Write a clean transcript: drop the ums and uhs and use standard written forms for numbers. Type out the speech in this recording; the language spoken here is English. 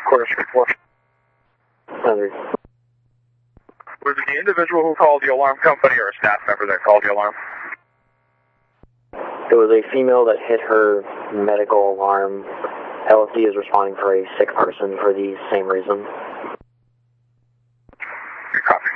Quarter Street 4. 100. Was it the individual who called the alarm company or a staff member that called the alarm? It was a female that hit her medical alarm. LSD is responding for a sick person for the same reason.